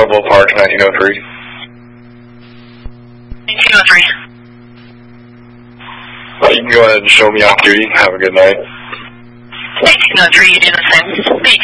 Melville Park, 1903. 1903. You can go ahead and show me off duty. Have a good night. 1903, you do the same. Beach.